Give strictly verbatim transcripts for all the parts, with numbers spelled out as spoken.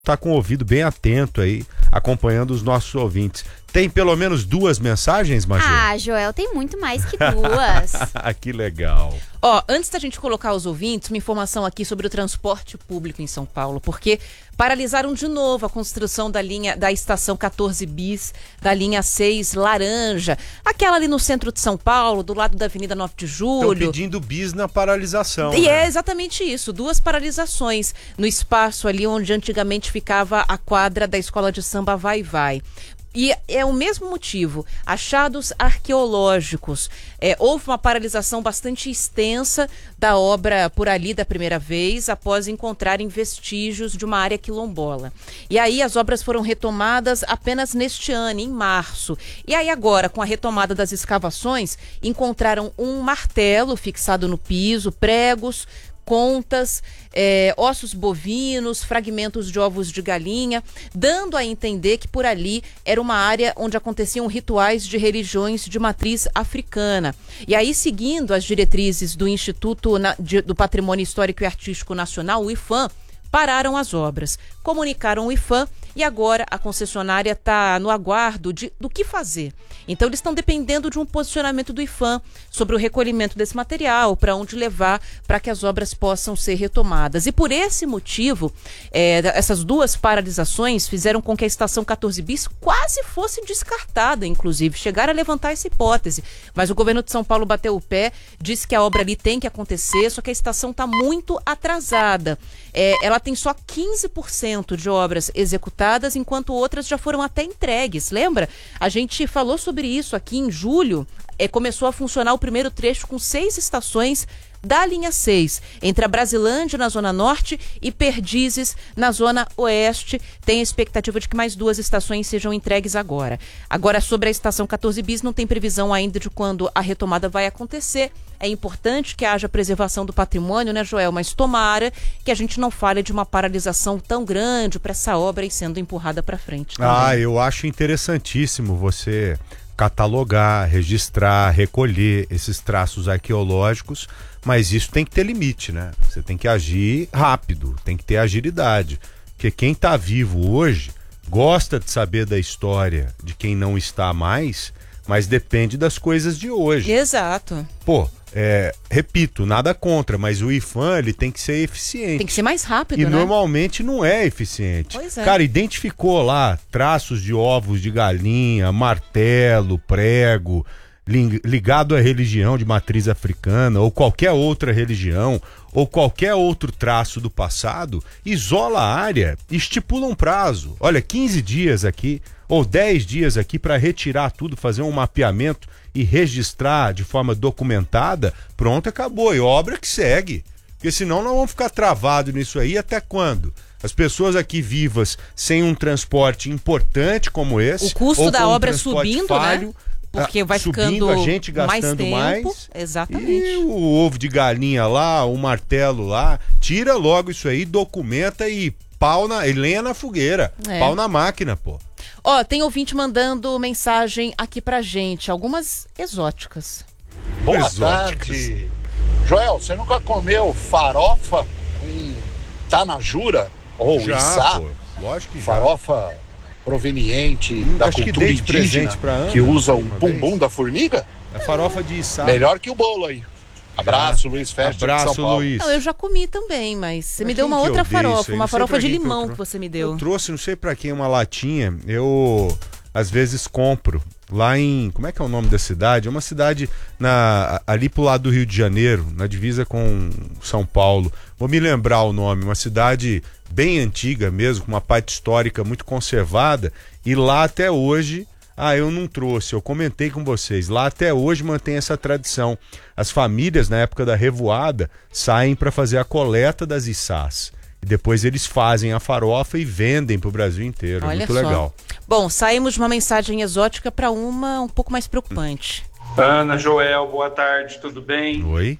tá com o ouvido bem atento aí, acompanhando os nossos ouvintes. Tem pelo menos duas mensagens, Major? Ah, Joel, tem muito mais que duas. Que legal. Ó, antes da gente colocar os ouvintes, uma informação aqui sobre o transporte público em São Paulo, porque paralisaram de novo a construção da linha da estação quatorze bis, da linha seis Laranja, aquela ali no centro de São Paulo, do lado da Avenida nove de Julho. Estão pedindo bis na paralisação. E né? é exatamente isso, duas paralisações no espaço ali onde antigamente ficava a quadra da escola de samba Vai Vai. E é o mesmo motivo, achados arqueológicos. É, houve uma paralisação bastante extensa da obra por ali da primeira vez, após encontrarem vestígios de uma área quilombola. E aí as obras foram retomadas apenas neste ano, em março. E aí agora, com a retomada das escavações, encontraram um martelo fixado no piso, pregos, contas, é, ossos bovinos, fragmentos de ovos de galinha, dando a entender que por ali era uma área onde aconteciam rituais de religiões de matriz africana. E aí, seguindo as diretrizes do Instituto Na- de- do Patrimônio Histórico e Artístico Nacional, o IPHAN, pararam as obras, comunicaram o IPHAN e agora a concessionária está no aguardo de, do que fazer. Então eles estão dependendo de um posicionamento do IPHAN sobre o recolhimento desse material, para onde levar, para que as obras possam ser retomadas. E por esse motivo, é, essas duas paralisações fizeram com que a estação quatorze bis quase fosse descartada, inclusive. Chegaram a levantar essa hipótese. Mas o governo de São Paulo bateu o pé, disse que a obra ali tem que acontecer, só que a estação está muito atrasada. É, ela tem só quinze por cento de obras executadas, enquanto outras já foram até entregues. Lembra? A gente falou sobre isso aqui em julho. É, começou a funcionar o primeiro trecho com seis estações da linha seis, entre a Brasilândia, na Zona Norte, e Perdizes, na Zona Oeste. Tem a expectativa de que mais duas estações sejam entregues agora. Agora, sobre a estação quatorze bis, não tem previsão ainda de quando a retomada vai acontecer. É importante que haja preservação do patrimônio, né, Joel? Mas tomara que a gente não fale de uma paralisação tão grande para essa obra e sendo empurrada para frente. Também. Ah, eu acho interessantíssimo você catalogar, registrar, recolher esses traços arqueológicos, mas isso tem que ter limite, né? Você tem que agir rápido, tem que ter agilidade, porque quem está vivo hoje gosta de saber da história de quem não está mais, mas depende das coisas de hoje. Exato. Pô, é, repito, nada contra, mas o IPHAN, ele tem que ser eficiente. Tem que ser mais rápido, E né? normalmente não é eficiente. Pois é. Cara, identificou lá traços de ovos de galinha, martelo, prego, ling- ligado à religião de matriz africana, ou qualquer outra religião, ou qualquer outro traço do passado, isola a área e estipula um prazo. Olha, quinze dias aqui, ou dez dias aqui para retirar tudo, fazer um mapeamento e registrar de forma documentada, pronto, acabou. E obra que segue. Porque senão nós vamos ficar travados nisso aí até quando? As pessoas aqui vivas sem um transporte importante como esse. O custo ou da com um obra transporte subindo, falho, né? Porque vai subindo, ficando a gente gastando mais tempo. mais. Exatamente. E o ovo de galinha lá, o martelo lá, tira logo isso aí, documenta e pau na, e lenha na fogueira. É. Pau na máquina, pô. Ó, tem ouvinte mandando mensagem aqui pra gente, algumas exóticas. Boa Exóticas. tarde. Joel, você nunca comeu farofa com tanajura ou Já, içá? pô. Lógico que já. Farofa proveniente Hum, da acho que cultura dei de indígena presente pra Ana que usa o uma bumbum vez. da formiga? É farofa de içá. Melhor que o bolo aí. Abraço, Luiz Festa de São Abraço, Paulo. Luiz. Não, eu já comi também, mas você Mas me deu quem uma que outra eu dei isso farofa, aí? uma Não sei farofa pra de quem que eu limão trou- que você me deu. Eu trouxe, não sei pra quem, uma latinha. Eu, às vezes, compro lá em... Como é que é o nome da cidade? É uma cidade na, ali pro lado do Rio de Janeiro, na divisa com São Paulo. Vou me lembrar o nome. Uma cidade bem antiga mesmo, com uma parte histórica muito conservada. E lá até hoje... Ah, eu não trouxe, eu comentei com vocês. Lá até hoje mantém essa tradição. As famílias, na época da revoada, saem para fazer a coleta das içás. E depois eles fazem a farofa e vendem para o Brasil inteiro. Olha Muito só. legal. Bom, saímos de uma mensagem exótica para uma um pouco mais preocupante. Ana, Joel, boa tarde, tudo bem? Oi?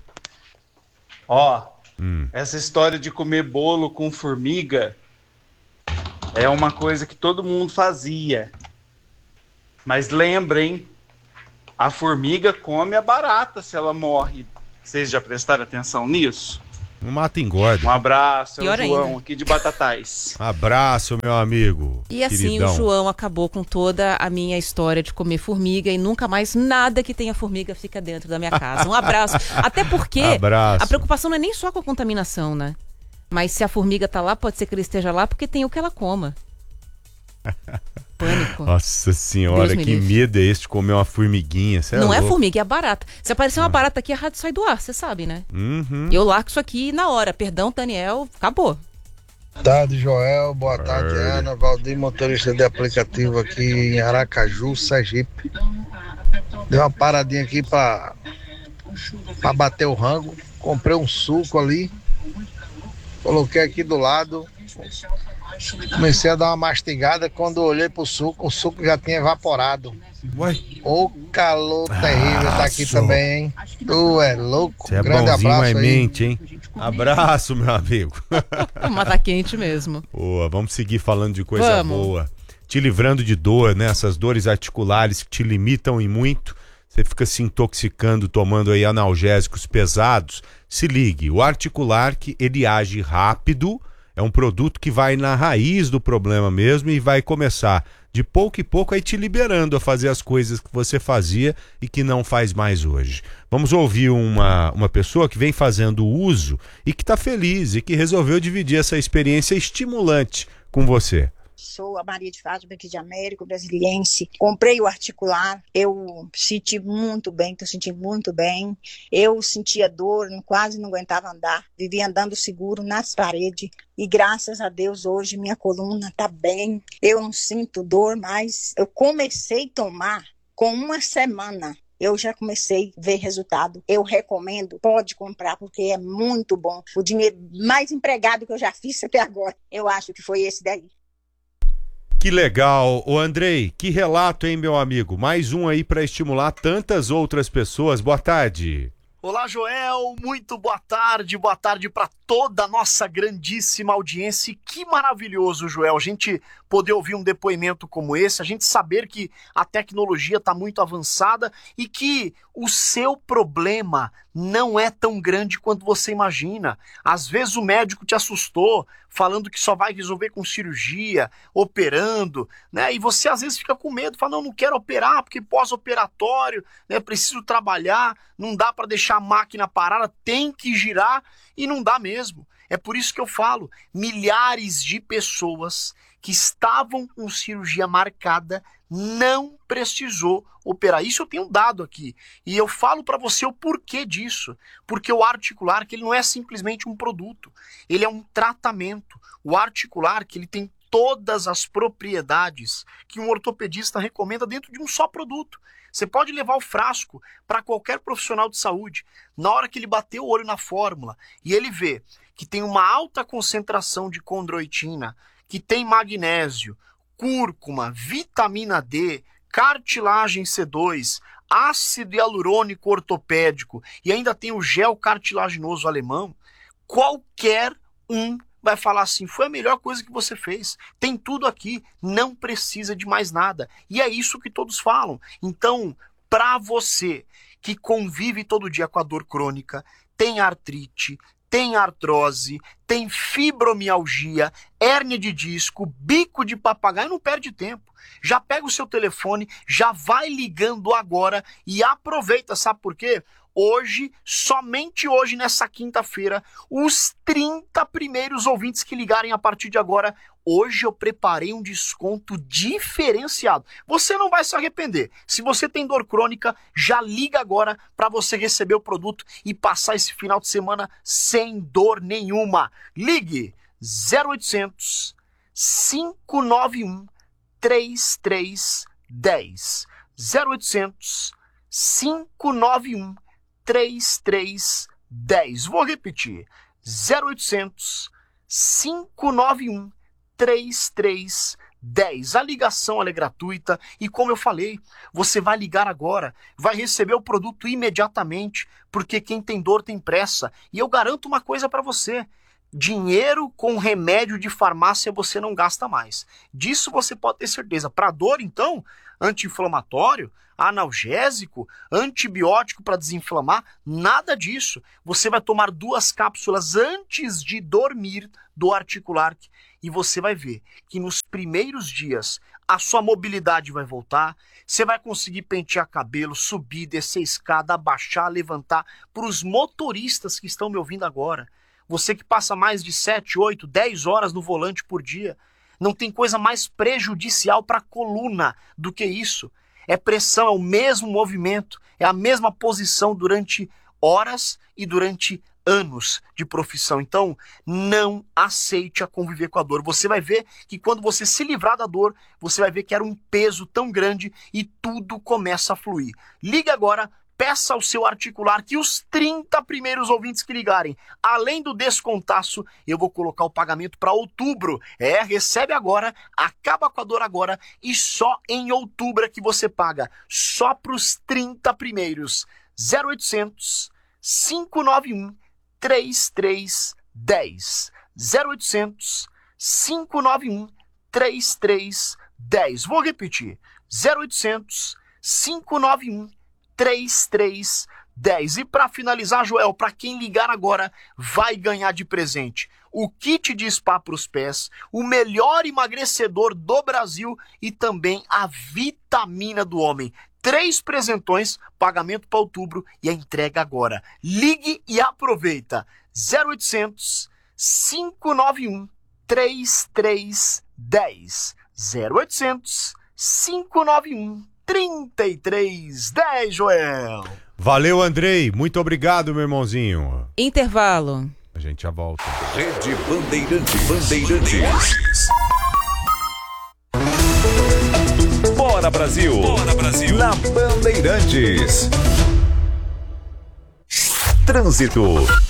Ó, Hum. essa história de comer bolo com formiga é uma coisa que todo mundo fazia. Mas lembrem, a formiga come a barata se ela morre. Vocês já prestaram atenção nisso? Não mata e engorda. Um abraço, é Pior o João, ainda. aqui de Batatais. Abraço, meu amigo. E assim queridão. o João acabou com toda a minha história de comer formiga e nunca mais nada que tenha formiga fica dentro da minha casa. Um abraço. Até porque Abraço. a preocupação não é nem só com a contaminação, né? Mas se a formiga tá lá, pode ser que ele esteja lá porque tem o que ela coma. Pânico. Nossa senhora, Deus me que livre. medo é esse de comer uma formiguinha? Cê Não é louco. formiga, é barata. Se aparecer uma barata aqui, a rádio sai do ar, você sabe, né? Uhum. Eu largo isso aqui na hora. Perdão, Daniel, acabou. Boa tarde, Joel. Boa tarde, Tarde. Ana. Valdir, motorista de aplicativo aqui em Aracaju, Sergipe. Dei uma paradinha aqui pra, pra bater o rango. Comprei um suco ali. Coloquei aqui do lado. Comecei a dar uma mastigada. Quando eu olhei pro suco, o suco já tinha evaporado. Ué, Ô calor terrível tá aqui Nossa. também, hein? Tu é louco. você é Grande bonzinho, abraço mas aí. mente, hein? Abraço, meu amigo. Mas tá quente mesmo. Boa, vamos seguir falando de coisa Vamos. boa. Te livrando de dor, né? Essas dores articulares que te limitam e muito. Você fica se intoxicando, tomando aí analgésicos pesados. Se ligue, o Articular, que ele age rápido, é um produto que vai na raiz do problema mesmo e vai começar de pouco em pouco aí te liberando a fazer as coisas que você fazia e que não faz mais hoje. Vamos ouvir uma, uma pessoa que vem fazendo uso e que está feliz e que resolveu dividir essa experiência estimulante com você. Sou a Maria de Fátima aqui de Américo, brasiliense. Comprei o Articular, eu senti muito bem, tô sentindo muito bem. Eu sentia dor, quase não aguentava andar, vivia andando seguro nas paredes. E graças a Deus hoje minha coluna tá bem. Eu não sinto dor mais. Eu comecei a tomar com uma semana. Eu já comecei a ver resultado. Eu recomendo, pode comprar, porque é muito bom. O dinheiro mais empregado que eu já fiz até agora, eu acho que foi esse daí. Que legal. Ô Andrei, que relato, hein, meu amigo? Mais um aí para estimular tantas outras pessoas. Boa tarde. Olá, Joel, muito boa tarde, boa tarde para toda a nossa grandíssima audiência. E que maravilhoso, Joel, a gente poder ouvir um depoimento como esse, a gente saber que a tecnologia está muito avançada e que o seu problema não é tão grande quanto você imagina. Às vezes o médico te assustou, falando que só vai resolver com cirurgia, operando, né? E você às vezes fica com medo, fala, não, não quero operar, porque pós-operatório, né, preciso trabalhar, não dá para deixar a máquina parada, tem que girar, e não dá mesmo. É por isso que eu falo, milhares de pessoas que estavam com cirurgia marcada não precisou operar. Isso eu tenho dado aqui. E eu falo para você o porquê disso. Porque o Articular, que ele não é simplesmente um produto, ele é um tratamento. O Articular, que ele tem todas as propriedades que um ortopedista recomenda dentro de um só produto. Você pode levar o frasco para qualquer profissional de saúde. Na hora que ele bater o olho na fórmula e ele vê que tem uma alta concentração de condroitina, que tem magnésio, cúrcuma, vitamina D, cartilagem C dois, ácido hialurônico ortopédico e ainda tem o gel cartilaginoso alemão, qualquer um vai falar assim, foi a melhor coisa que você fez, tem tudo aqui, não precisa de mais nada. E é isso que todos falam. Então, para você que convive todo dia com a dor crônica, tem artrite, tem artrose, tem fibromialgia, hérnia de disco, bico de papagaio, não perde tempo. Já pega o seu telefone, já vai ligando agora e aproveita, sabe por quê? Hoje, somente hoje, nessa quinta-feira, os trinta primeiros ouvintes que ligarem a partir de agora, hoje eu preparei um desconto diferenciado. Você não vai se arrepender. Se você tem dor crônica, já liga agora para você receber o produto e passar esse final de semana sem dor nenhuma. Ligue zero oitocentos, cinco nove um, três três um zero. zero oitocentos, cinco nove um, três três um zero. Vou repetir. zero oitocentos, cinco nove um, três três um zero. A ligação ela é gratuita e, como eu falei, você vai ligar agora, vai receber o produto imediatamente, porque quem tem dor tem pressa. E eu garanto uma coisa para você, dinheiro com remédio de farmácia você não gasta mais. Disso você pode ter certeza. Para dor, então, anti-inflamatório, analgésico, antibiótico para desinflamar, nada disso. Você vai tomar duas cápsulas antes de dormir do Articular e você vai ver que nos primeiros dias a sua mobilidade vai voltar, você vai conseguir pentear cabelo, subir, descer escada, abaixar, levantar. Para os motoristas que estão me ouvindo agora, você que passa mais de sete, oito, dez horas no volante por dia, não tem coisa mais prejudicial para a coluna do que isso. É pressão, é o mesmo movimento, é a mesma posição durante horas e durante anos de profissão. Então, não aceite a conviver com a dor. Você vai ver que quando você se livrar da dor, você vai ver que era um peso tão grande e tudo começa a fluir. Liga agora, peça ao seu Articular que os trinta primeiros ouvintes que ligarem, além do descontaço, eu vou colocar o pagamento para outubro. É, recebe agora, acaba com a dor agora e só em outubro é que você paga. Só para os trinta primeiros. zero oitocentos, cinco nove um, três três um zero. zero oitocentos, cinco nove um, três três um zero. Vou repetir. zero oitocentos, cinco nove um, três três um zero. E para finalizar, Joel, para quem ligar agora, vai ganhar de presente o kit de spa para os pés, o melhor emagrecedor do Brasil e também a vitamina do homem. Três presentões, pagamento para outubro e a entrega agora. Ligue e aproveita. zero oitocentos, cinco nove um, três três um zero. zero oitocentos, cinco nove um, três três um zero, Joel. Valeu, Andrei. Muito obrigado, meu irmãozinho. Intervalo. A gente já volta. Rede Bandeirantes. Bandeirantes. Bora Brasil! Bora Brasil! Na Bandeirantes. Trânsito.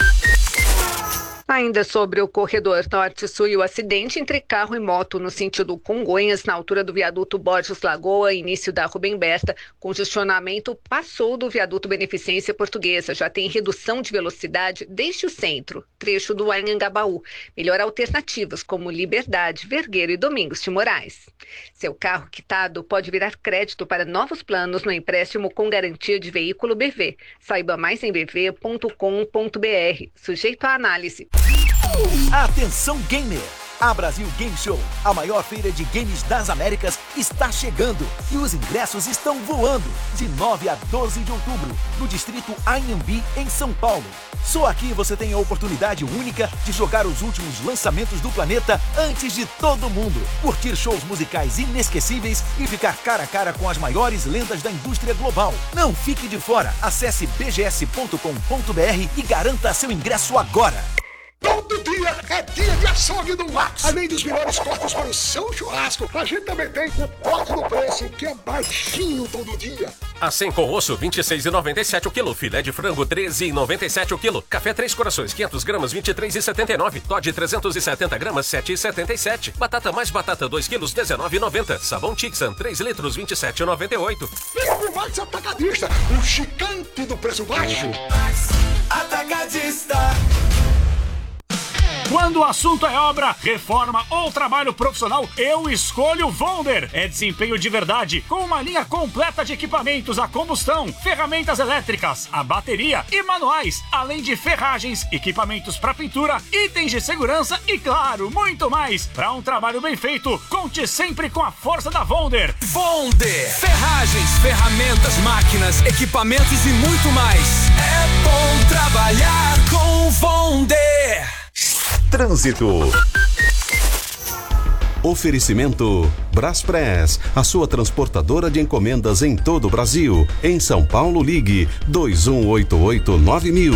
Ainda sobre o corredor norte-sul e o acidente entre carro e moto no sentido Congonhas, na altura do viaduto Borges Lagoa, início da Rubem Besta, congestionamento passou do viaduto Beneficência Portuguesa, já tem redução de velocidade desde o centro, trecho do Anhangabaú. Melhor alternativas como Liberdade, Vergueiro e Domingos de Moraes. Seu carro quitado pode virar crédito para novos planos no empréstimo com garantia de veículo B V. Saiba mais em b v ponto com ponto b r. Sujeito à análise. Atenção gamer! A Brasil Game Show, a maior feira de games das Américas, está chegando e os ingressos estão voando de nove a doze de outubro no distrito Anhembi, em São Paulo. Só aqui você tem a oportunidade única de jogar os últimos lançamentos do planeta antes de todo mundo, curtir shows musicais inesquecíveis e ficar cara a cara com as maiores lendas da indústria global. Não fique de fora, acesse b g s ponto com ponto b r e garanta seu ingresso agora. Todo dia é dia de açougue do Max. Além dos melhores cortes para o seu churrasco, a gente também tem o corte do preço, que é baixinho todo dia. Assim com osso, vinte e seis reais e noventa e sete centavos o quilo. Filé de frango, treze reais e noventa e sete centavos o quilo. Café Três Corações, quinhentas gramas, vinte e três reais e setenta e nove centavos. Todd, trezentas e setenta gramas, sete reais e setenta e sete centavos. Batata mais batata, dois quilos, dezenove reais e noventa centavos. Sabão Tixan, três litros, vinte e sete reais e noventa e oito centavos. Vem pro Max Atacadista, o gigante do preço baixo. Atacadista. Quando o assunto é obra, reforma ou trabalho profissional, eu escolho Vonder. É desempenho de verdade, com uma linha completa de equipamentos a combustão, ferramentas elétricas, a bateria e manuais, além de ferragens, equipamentos para pintura, itens de segurança e, claro, muito mais. Para um trabalho bem feito, conte sempre com a força da Vonder. Vonder. Ferragens, ferramentas, máquinas, equipamentos e muito mais. É bom trabalhar com Vonder. Trânsito. Oferecimento Braspress, a sua transportadora de encomendas em todo o Brasil. Em São Paulo, ligue dois um oito oito nove mil.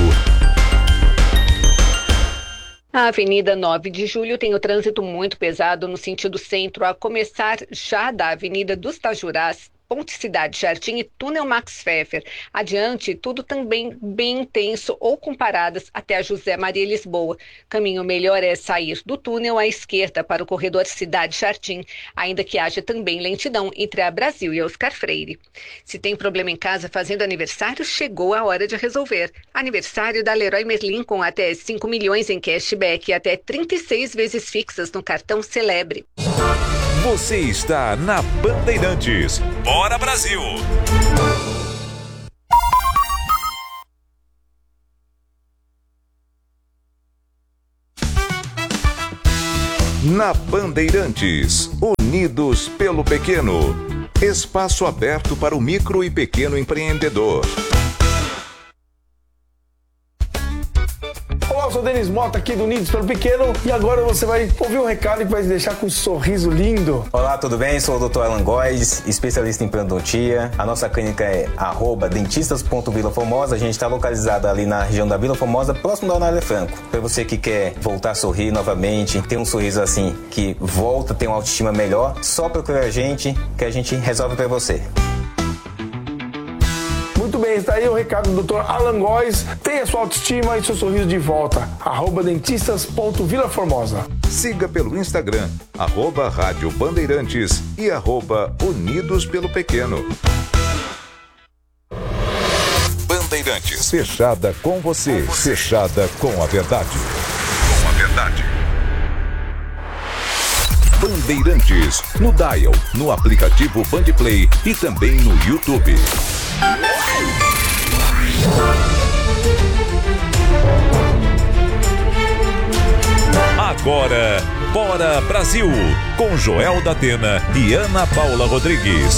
A Avenida nove de Julho tem o trânsito muito pesado no sentido centro, a começar já da Avenida dos Tajurás, Ponte Cidade Jardim e Túnel Max Pfeffer. Adiante, tudo também bem intenso ou com paradas até a José Maria Lisboa. Caminho melhor é sair do túnel à esquerda para o corredor Cidade Jardim, ainda que haja também lentidão entre a Brasil e Oscar Freire. Se tem problema em casa fazendo aniversário, chegou a hora de resolver. Aniversário da Leroy Merlin com até cinco milhões em cashback e até trinta e seis vezes fixas no cartão Celebre. Você está na Bandeirantes. Bora Brasil! Na Bandeirantes, unidos pelo pequeno. Espaço aberto para o micro e pequeno empreendedor. Olá, eu sou o Denis Mota aqui do Unidos pelo Pequeno e agora você vai ouvir um recado que vai te deixar com um sorriso lindo. Olá, tudo bem? Sou o doutor Alan Góes, especialista em periodontia. A nossa clínica é arroba dentistas ponto Vila Formosa. A gente está localizado ali na região da Vila Formosa, próximo da Anália Franco. Para você que quer voltar a sorrir novamente, ter um sorriso assim que volta, ter uma autoestima melhor, só procura a gente que a gente resolve para você. Muito bem, está aí o recado do doutor Alan Góes. Tenha sua autoestima e seu sorriso de volta. Arroba dentistas ponto Vila Formosa. Siga pelo Instagram, arroba Rádio Bandeirantes e arroba Unidos pelo Pequeno. Bandeirantes. Fechada com você. com você. Fechada com a verdade. Com a verdade. Bandeirantes. No Dial, no aplicativo Bandplay e também no YouTube. Agora, Bora Brasil, com Joel da Atena e Ana Paula Rodrigues.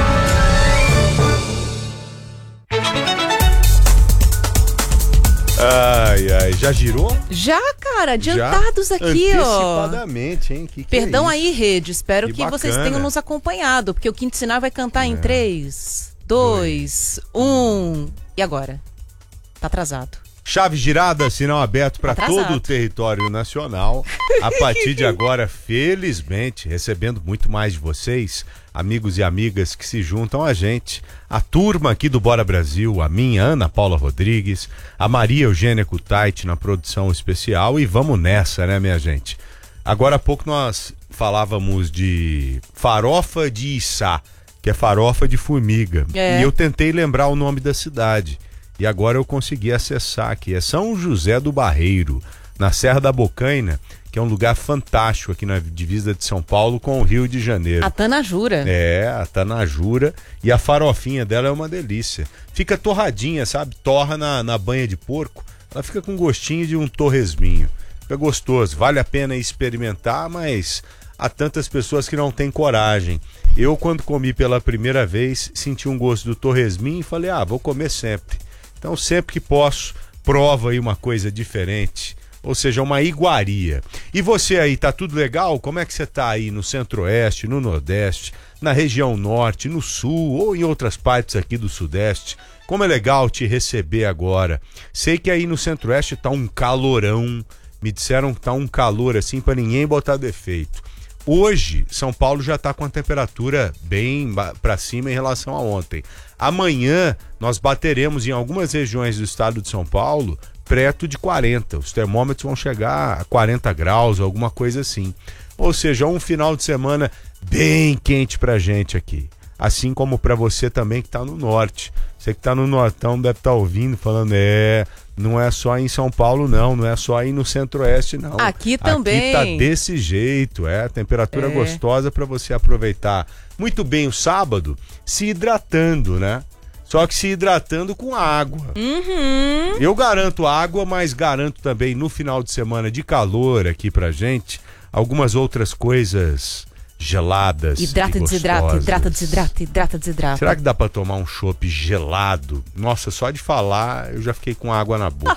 Ai, ai, já girou? Já, cara, adiantados Já? aqui, ó. Antecipadamente, hein? Que que Perdão é aí, rede, espero que, que vocês bacana. tenham nos acompanhado, porque o Quinto Sinal vai cantar em três, dois, um. E agora? Tá atrasado. Chave girada, sinal aberto para Atrasado. todo o território nacional. A partir de agora, felizmente, recebendo muito mais de vocês, amigos e amigas que se juntam a gente. A turma aqui do Bora Brasil, a minha Ana Paula Rodrigues, a Maria Eugênia Kutaiti na produção especial. E vamos nessa, né, minha gente? Agora há pouco nós falávamos de farofa de içá, que é farofa de formiga. É. E eu tentei lembrar o nome da cidade. E agora eu consegui acessar aqui. É São José do Barreiro, na Serra da Bocaina, que é um lugar fantástico aqui na divisa de São Paulo com o Rio de Janeiro. A Tanajura. É, a Tanajura. E a farofinha dela é uma delícia. Fica torradinha, sabe? Torra na, na banha de porco. Ela fica com gostinho de um torresminho. Fica gostoso. Vale a pena experimentar, mas há tantas pessoas que não têm coragem. Eu, quando comi pela primeira vez, senti um gosto do torresminho e falei, ah, vou comer sempre. Então, sempre que posso, prova aí uma coisa diferente, ou seja, uma iguaria. E você aí, tá tudo legal? Como é que você tá aí no Centro-Oeste, no Nordeste, na região Norte, no Sul ou em outras partes aqui do Sudeste? Como é legal te receber agora. Sei que aí no Centro-Oeste tá um calorão, me disseram que tá um calor assim para ninguém botar defeito. Hoje, São Paulo já está com a temperatura bem para cima em relação a ontem. Amanhã, nós bateremos em algumas regiões do estado de São Paulo perto de quarenta. Os termômetros vão chegar a quarenta graus, alguma coisa assim. Ou seja, um final de semana bem quente pra gente aqui. Assim como para você também que está no norte. Você que está no Nortão deve estar tá ouvindo, falando, é... Não é só em São Paulo, não. Não é só aí no Centro-Oeste, não. Aqui também. Aqui tá desse jeito, é. Temperatura é. gostosa para você aproveitar muito bem o sábado, se hidratando, né? Só que se hidratando com água. Uhum. Eu garanto água, mas garanto também no final de semana de calor aqui pra gente, algumas outras coisas geladas. Hidrata, e desidrata, hidrata, desidrata, hidrata, desidrata. Será que dá pra tomar um chopp gelado? Nossa, só de falar eu já fiquei com água na boca.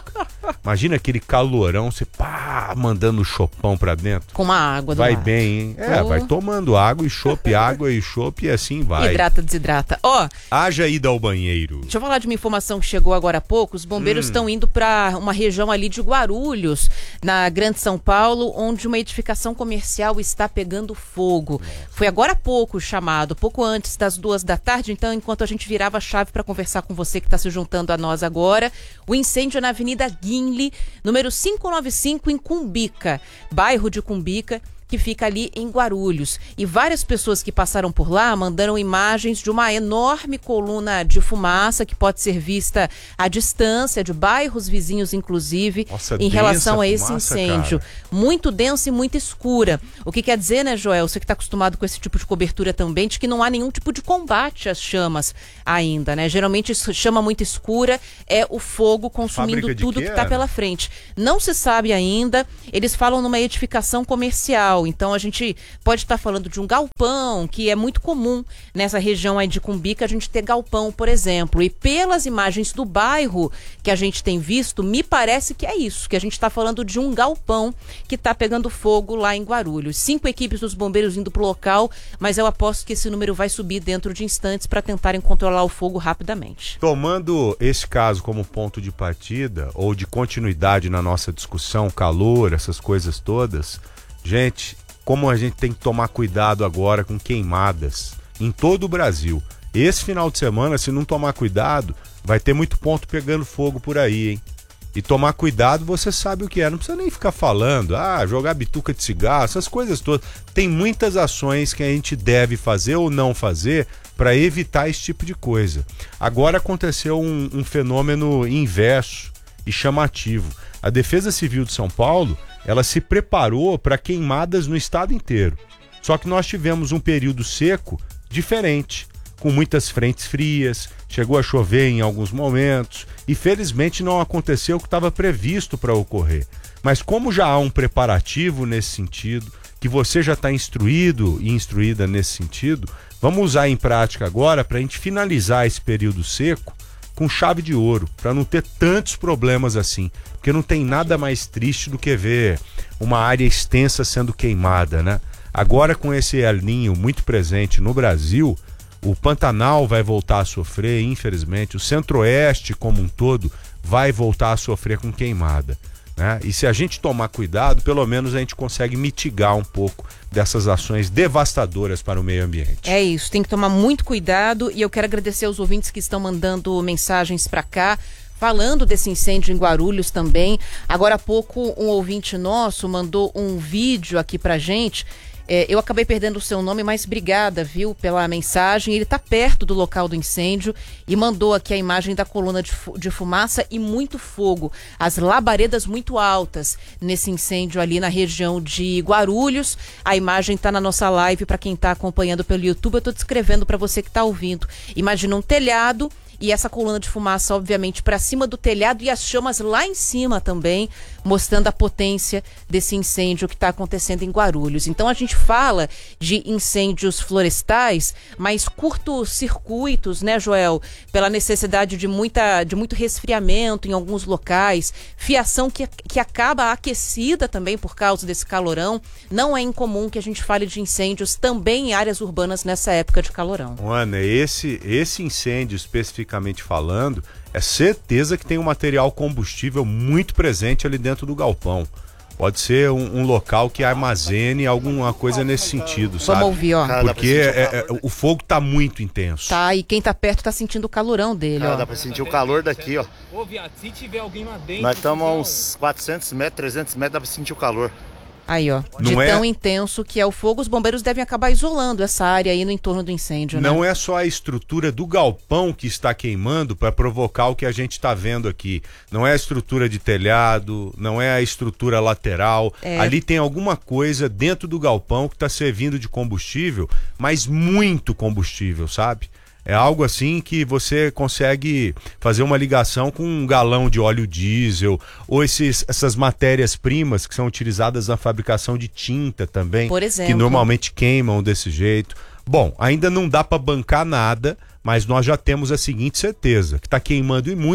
Imagina aquele calorão, você pá, mandando o chopão pra dentro. Com uma água do Vai lado. bem, hein? É, Oh. vai tomando água e chope, água e chope e assim vai. Hidrata, desidrata. Ó, Haja ida ao banheiro. deixa eu falar de uma informação que chegou agora há pouco. Os bombeiros Hum. estão indo para uma região ali de Guarulhos, na Grande São Paulo, onde uma edificação comercial está pegando fogo. Foi agora há pouco o chamado, pouco antes das duas da tarde. Então, enquanto a gente virava a chave para conversar com você que está se juntando a nós agora, o incêndio é na Avenida Guinle, número quinhentos e noventa e cinco, em Cumbica, bairro de Cumbica, que fica ali em Guarulhos. E várias pessoas que passaram por lá mandaram imagens de uma enorme coluna de fumaça que pode ser vista à distância, de bairros vizinhos, inclusive, Nossa, em densa relação a esse fumaça, incêndio. cara. Muito densa e muito escura. O que quer dizer, né, Joel, você que está acostumado com esse tipo de cobertura também, de que não há nenhum tipo de combate às chamas ainda, né? Geralmente, chama muito escura é o fogo consumindo Fábrica de tudo quê, que está Ana? pela frente. Não se sabe ainda. Eles falam numa edificação comercial. Então a gente pode estar falando de um galpão, que é muito comum nessa região aí de Cumbica a gente ter galpão, por exemplo. E pelas imagens do bairro que a gente tem visto, me parece que é isso, que a gente está falando de um galpão que está pegando fogo lá em Guarulhos. Cinco equipes dos bombeiros indo pro local, mas eu aposto que esse número vai subir dentro de instantes para tentarem controlar o fogo rapidamente. Tomando esse caso como ponto de partida ou de continuidade na nossa discussão, calor, essas coisas todas, gente, como a gente tem que tomar cuidado agora com queimadas em todo o Brasil. Esse final de semana, se não tomar cuidado, vai ter muito ponto pegando fogo por aí, hein? E tomar cuidado, você sabe o que é. Não precisa nem ficar falando, ah, jogar bituca de cigarro, essas coisas todas. Tem muitas ações que a gente deve fazer ou não fazer para evitar esse tipo de coisa. Agora aconteceu um, um fenômeno inverso e chamativo. A Defesa Civil de São Paulo, ela se preparou para queimadas no estado inteiro. Só que nós tivemos um período seco diferente, com muitas frentes frias, chegou a chover em alguns momentos e felizmente não aconteceu o que estava previsto para ocorrer. Mas como já há um preparativo nesse sentido, que você já está instruído e instruída nesse sentido, vamos usar em prática agora para a gente finalizar esse período seco com chave de ouro, para não ter tantos problemas assim, porque não tem nada mais triste do que ver uma área extensa sendo queimada, né? Agora com esse El Niño muito presente no Brasil, o Pantanal vai voltar a sofrer, infelizmente, o Centro-Oeste como um todo vai voltar a sofrer com queimada, né? E se a gente tomar cuidado, pelo menos a gente consegue mitigar um pouco dessas ações devastadoras para o meio ambiente. É isso, tem que tomar muito cuidado e eu quero agradecer aos ouvintes que estão mandando mensagens para cá, falando desse incêndio em Guarulhos também. Agora há pouco um ouvinte nosso mandou um vídeo aqui pra gente. É, eu acabei perdendo o seu nome, mas obrigada, viu, pela mensagem. Ele está perto do local do incêndio e mandou aqui a imagem da coluna de, fu- de fumaça e muito fogo. As labaredas muito altas nesse incêndio ali na região de Guarulhos. A imagem está na nossa live para quem está acompanhando pelo YouTube. Eu estou descrevendo para você que está ouvindo. Imagina um telhado e essa coluna de fumaça, obviamente, para cima do telhado e as chamas lá em cima também, mostrando a potência desse incêndio que está acontecendo em Guarulhos. Então a gente fala de incêndios florestais, mas curtos-circuitos, né, Joel? Pela necessidade de, muita, de muito resfriamento em alguns locais, fiação que, que acaba aquecida também por causa desse calorão. Não é incomum que a gente fale de incêndios também em áreas urbanas nessa época de calorão. Ana, esse, esse incêndio especificamente falando, é certeza que tem um material combustível muito presente ali dentro do galpão. Pode ser um, um local que armazene alguma coisa nesse sentido, sabe? Vamos ouvir, ó. Porque é, é, o fogo tá muito intenso. Tá, e quem tá perto tá sentindo o calorão dele, Cara, ó. dá pra sentir o calor daqui, ó. Ô, viado, se tiver alguém lá dentro... Nós estamos a uns quatrocentos metros, trezentos metros, dá pra sentir o calor. Aí, ó, de Não é- tão intenso que é o fogo, os bombeiros devem acabar isolando essa área aí no entorno do incêndio, né? Não é só a estrutura do galpão que está queimando para provocar o que a gente está vendo aqui. Não é a estrutura de telhado, não é a estrutura lateral. É. Ali tem alguma coisa dentro do galpão que está servindo de combustível, mas muito combustível, sabe? É algo assim que você consegue fazer uma ligação com um galão de óleo diesel ou esses, essas matérias-primas que são utilizadas na fabricação de tinta também, Por exemplo. que normalmente queimam desse jeito. Bom, ainda não dá para bancar nada, mas nós já temos a seguinte certeza, que está queimando e muito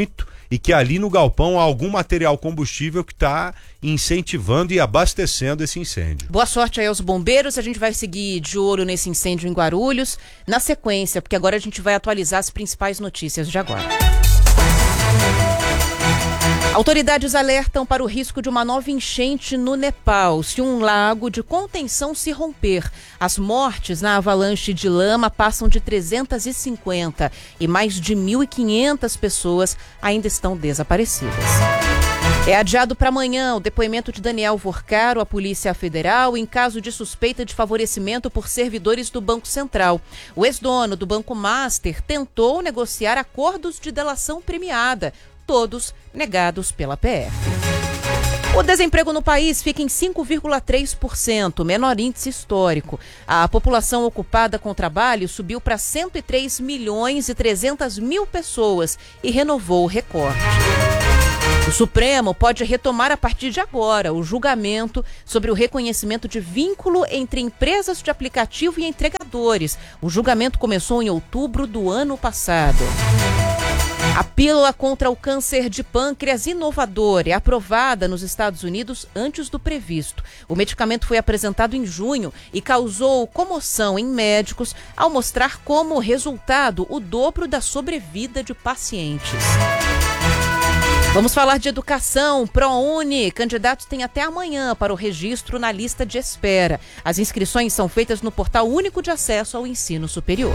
e que ali no galpão há algum material combustível que está incentivando e abastecendo esse incêndio. Boa sorte aí aos bombeiros, a gente vai seguir de olho nesse incêndio em Guarulhos, na sequência, porque agora a gente vai atualizar as principais notícias de agora. Autoridades alertam para o risco de uma nova enchente no Nepal se um lago de contenção se romper. As mortes na avalanche de lama passam de trezentas e cinquenta e mais de mil e quinhentas pessoas ainda estão desaparecidas. É adiado para amanhã o depoimento de Daniel Vorcaro à Polícia Federal em caso de suspeita de favorecimento por servidores do Banco Central. O ex-dono do Banco Master tentou negociar acordos de delação premiada, todos negados pela P F. O desemprego no país fica em cinco vírgula três por cento, menor índice histórico. A população ocupada com trabalho subiu para cento e três milhões e trezentas mil pessoas e renovou o recorde. O Supremo pode retomar a partir de agora o julgamento sobre o reconhecimento de vínculo entre empresas de aplicativo e entregadores. O julgamento começou em outubro do ano passado. A pílula contra o câncer de pâncreas inovador é aprovada nos Estados Unidos antes do previsto. O medicamento foi apresentado em junho e causou comoção em médicos ao mostrar como resultado o dobro da sobrevida de pacientes. Vamos falar de educação. ProUni. Candidatos têm até amanhã para o registro na lista de espera. As inscrições são feitas no Portal Único de Acesso ao Ensino Superior.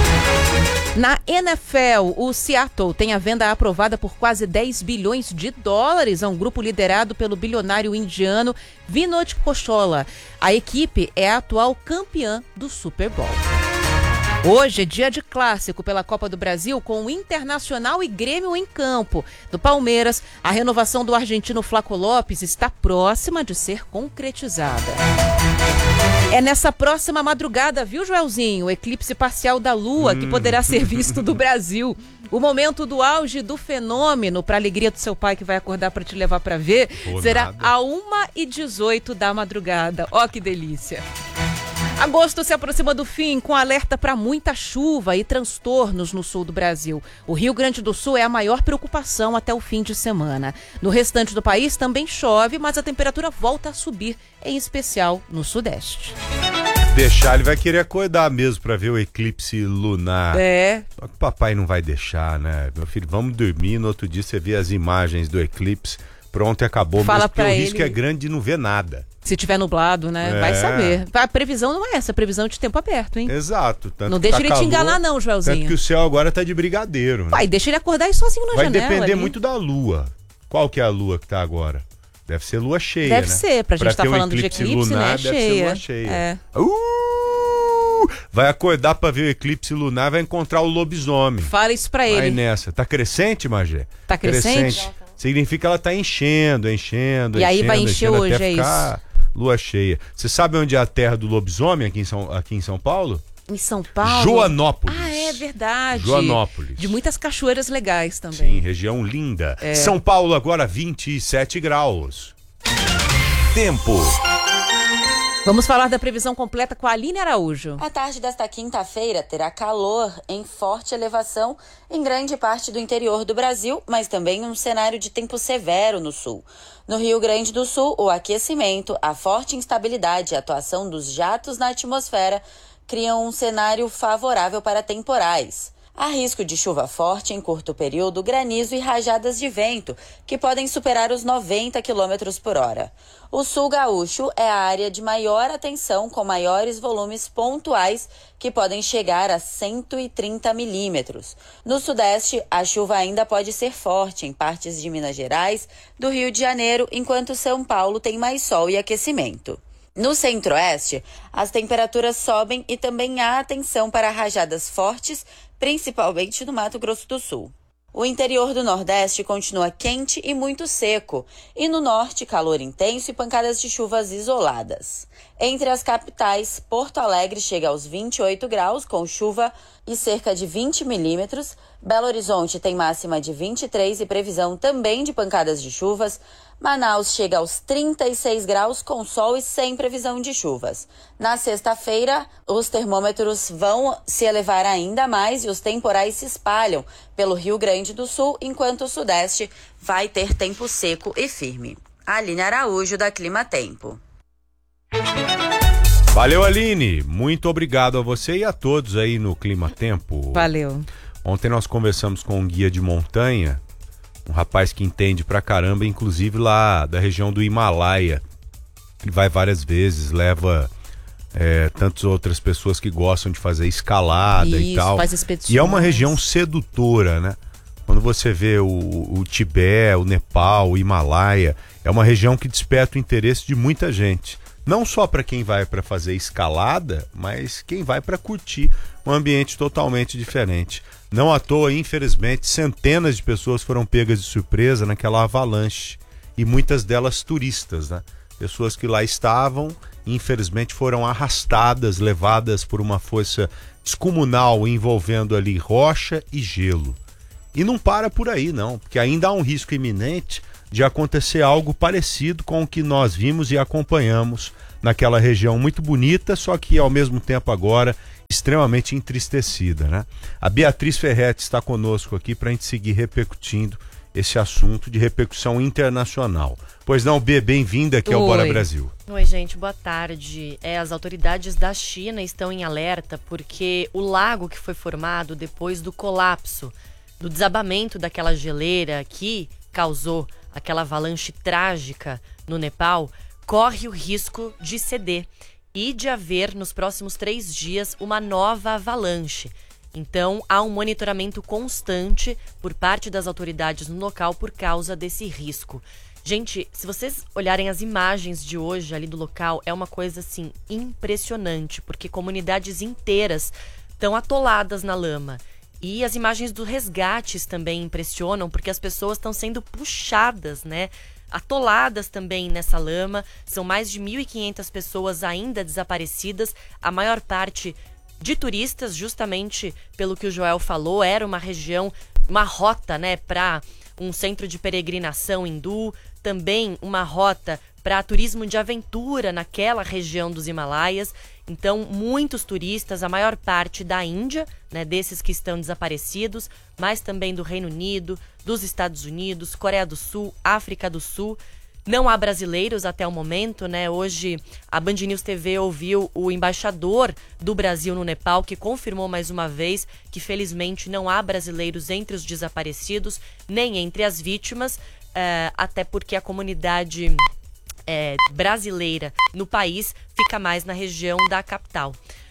Na N F L, o Seattle tem a venda aprovada por quase dez bilhões de dólares a um grupo liderado pelo bilionário indiano Vinod Khosrola. A equipe é a atual campeã do Super Bowl. Hoje é dia de clássico pela Copa do Brasil com o Internacional e Grêmio em campo. Do Palmeiras, a renovação do argentino Flaco Lopes está próxima de ser concretizada. É nessa próxima madrugada, viu, Joelzinho? O eclipse parcial da Lua, hum. que poderá ser visto do Brasil. O momento do auge do fenômeno, para alegria do seu pai que vai acordar para te levar para ver, Pô, será nada. a uma e dezoito da madrugada. Ó, que delícia! Agosto se aproxima do fim com alerta para muita chuva e transtornos no sul do Brasil. O Rio Grande do Sul é a maior preocupação até o fim de semana. No restante do país também chove, mas a temperatura volta a subir, em especial no sudeste. Deixar, ele vai querer acordar mesmo para ver o eclipse lunar. É. Só que o papai não vai deixar, né? Meu filho, vamos dormir, no outro dia você vê as imagens do eclipse. Pronto, acabou. Fala mesmo, porque o ele... risco é grande de não ver nada. Se tiver nublado, né? É. Vai saber. A previsão não é essa, a previsão é de tempo aberto, hein? Exato. Tanto não deixa tá ele calor, te enganar não, Joelzinho. Tanto que o céu agora tá de brigadeiro. Né? Vai, deixa ele acordar e sozinho na Vai janela. Vai depender ali. muito da lua. Qual que é a lua que tá agora? Deve ser lua cheia, Deve né? ser, pra gente estar tá falando eclipse de eclipse, lunar, né? Deve Cheia. ser lua cheia. É. Uh! Vai acordar pra ver o eclipse lunar, vai encontrar o lobisomem. Fala isso pra ele. Vai nessa. Tá crescente, Magé? Tá crescente? crescente. Significa que ela tá enchendo, enchendo, E enchendo, aí vai encher enchendo, hoje, até é ficar isso? Lua cheia. Você sabe onde é a terra do lobisomem aqui em São, aqui em São Paulo? Em São Paulo? Joanópolis. Ah, é verdade. Joanópolis. De muitas cachoeiras legais também. Sim, região linda. É. São Paulo agora vinte e sete graus. Tempo. Vamos falar da previsão completa com a Aline Araújo. A tarde desta quinta-feira terá calor em forte elevação em grande parte do interior do Brasil, mas também um cenário de tempo severo no sul. No Rio Grande do Sul, o aquecimento, a forte instabilidade e a atuação dos jatos na atmosfera criam um cenário favorável para temporais. Há risco de chuva forte em curto período, granizo e rajadas de vento, que podem superar os noventa quilômetros por hora. O sul gaúcho é a área de maior atenção, com maiores volumes pontuais, que podem chegar a cento e trinta milímetros. No sudeste, a chuva ainda pode ser forte em partes de Minas Gerais, do Rio de Janeiro, enquanto São Paulo tem mais sol e aquecimento. No centro-oeste, as temperaturas sobem e também há atenção para rajadas fortes, principalmente no Mato Grosso do Sul. O interior do Nordeste continua quente e muito seco, e no Norte, calor intenso e pancadas de chuvas isoladas. Entre as capitais, Porto Alegre chega aos vinte e oito graus, com chuva e cerca de vinte milímetros. Belo Horizonte tem máxima de vinte e três e previsão também de pancadas de chuvas. Manaus chega aos trinta e seis graus, com sol e sem previsão de chuvas. Na sexta-feira, os termômetros vão se elevar ainda mais e os temporais se espalham pelo Rio Grande do Sul, enquanto o Sudeste vai ter tempo seco e firme. Aline Araújo, da Clima Tempo. Valeu, Aline. Muito obrigado a você e a todos aí no Clima Tempo. Valeu. Ontem nós conversamos com um guia de montanha, um rapaz que entende pra caramba, inclusive lá da região do Himalaia. Ele vai várias vezes, leva é, tantas outras pessoas que gostam de fazer escalada Isso, e tal. faz expedições. E é uma região sedutora, né? Quando você vê o, o Tibete, o Nepal, o Himalaia, é uma região que desperta o interesse de muita gente. Não só para quem vai para fazer escalada, mas quem vai para curtir um ambiente totalmente diferente. Não à toa, infelizmente, centenas de pessoas foram pegas de surpresa naquela avalanche. E muitas delas turistas, né? Pessoas que lá estavam, infelizmente, foram arrastadas, levadas por uma força descomunal envolvendo ali rocha e gelo. E não para por aí, não, porque ainda há um risco iminente de acontecer algo parecido com o que nós vimos e acompanhamos naquela região muito bonita, só que ao mesmo tempo agora extremamente entristecida, né? A Beatriz Ferretti está conosco aqui para a gente seguir repercutindo esse assunto de repercussão internacional. Pois não, B, bem-vinda aqui ao Oi. Bora Brasil. Oi, gente, boa tarde. É, as autoridades da China estão em alerta porque o lago que foi formado depois do colapso, do desabamento daquela geleira que causou aquela avalanche trágica no Nepal, corre o risco de ceder e de haver nos próximos três dias uma nova avalanche. Então, há um monitoramento constante por parte das autoridades no local por causa desse risco. Gente, se vocês olharem as imagens de hoje ali do local, é uma coisa assim impressionante, porque comunidades inteiras estão atoladas na lama. E as imagens dos resgates também impressionam, porque as pessoas estão sendo puxadas, né? Atoladas também nessa lama. São mais de mil e quinhentas pessoas ainda desaparecidas, a maior parte de turistas, justamente pelo que o Joel falou. Era uma região, uma rota, né, para um centro de peregrinação hindu, também uma rota para turismo de aventura naquela região dos Himalaias. Então, muitos turistas, a maior parte da Índia, né, desses que estão desaparecidos, mas também do Reino Unido, dos Estados Unidos, Coreia do Sul, África do Sul. Não há brasileiros até o momento, né? Hoje a Band News T V ouviu o embaixador do Brasil no Nepal, que confirmou mais uma vez que felizmente não há brasileiros entre os desaparecidos, nem entre as vítimas, uh, até porque a comunidade É, brasileira no país fica mais na região da capital.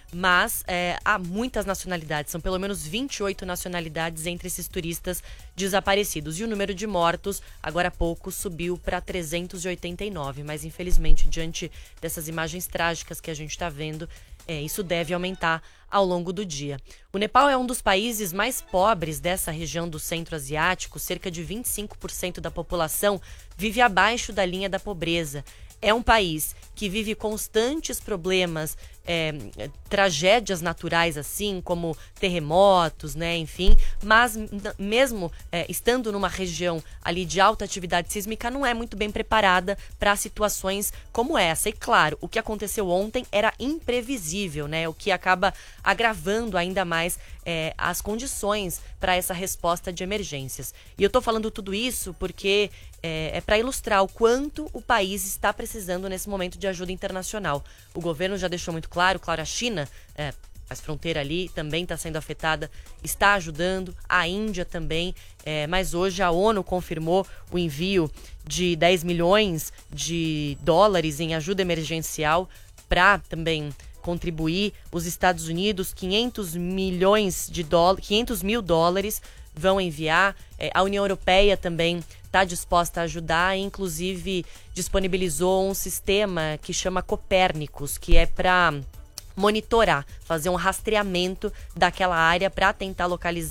Mas é, há muitas nacionalidades, são pelo menos vinte e oito nacionalidades entre esses turistas desaparecidos. E o número de mortos, agora há pouco, subiu para trezentos e oitenta e nove. Mas, infelizmente, diante dessas imagens trágicas que a gente está vendo, é, isso deve aumentar ao longo do dia. O Nepal é um dos países mais pobres dessa região do centro asiático. Cerca de vinte e cinco por cento da população vive abaixo da linha da pobreza. É um país que vive constantes problemas, é, tragédias naturais assim, como terremotos, né, enfim, mas mesmo é, estando numa região ali de alta atividade sísmica, não é muito bem preparada para situações como essa. E claro, o que aconteceu ontem era imprevisível, né, o que acaba agravando ainda mais é, as condições para essa resposta de emergências. E eu tô falando tudo isso porque é, é para ilustrar o quanto o país está precisando nesse momento de ajuda internacional. O governo já deixou muito claro, claro, a China, é, a fronteira ali também está sendo afetada, está ajudando, a Índia também, é, mas hoje a ONU confirmou o envio de dez milhões de dólares em ajuda emergencial para também contribuir. Os Estados Unidos, quinhentos milhões de dólares, quinhentos mil dólares vão enviar. É, a União Europeia também está disposta a ajudar e, inclusive, disponibilizou um sistema que chama Copérnicos, que é para monitorar, fazer um rastreamento daquela área para tentar localizar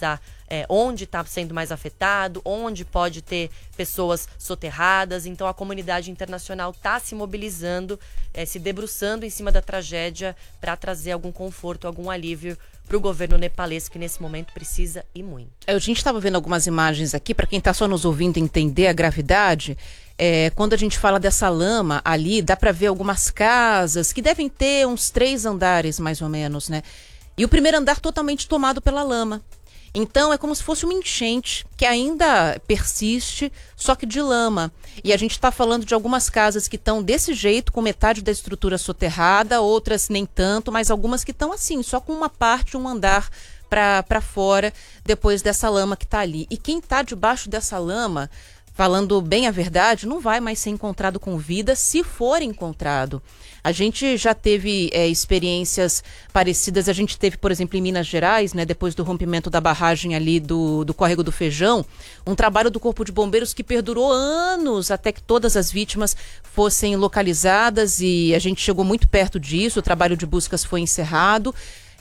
é, onde está sendo mais afetado, onde pode ter pessoas soterradas. Então a comunidade internacional está se mobilizando, é, se debruçando em cima da tragédia para trazer algum conforto, algum alívio para o governo nepalês, que nesse momento precisa e muito. A gente estava vendo algumas imagens aqui, para quem está só nos ouvindo entender a gravidade. É, quando a gente fala dessa lama ali, dá para ver algumas casas que devem ter uns três andares, mais ou menos, né? E o primeiro andar totalmente tomado pela lama. Então é como se fosse uma enchente que ainda persiste, só que de lama. E a gente está falando de algumas casas que estão desse jeito, com metade da estrutura soterrada, outras nem tanto, mas algumas que estão assim, só com uma parte, um andar para fora, depois dessa lama que está ali. E quem está debaixo dessa lama, falando bem a verdade, não vai mais ser encontrado com vida, se for encontrado. A gente já teve é, experiências parecidas, a gente teve, por exemplo, em Minas Gerais, né, depois do rompimento da barragem ali do, do Córrego do Feijão, um trabalho do Corpo de Bombeiros que perdurou anos até que todas as vítimas fossem localizadas, e a gente chegou muito perto disso, o trabalho de buscas foi encerrado.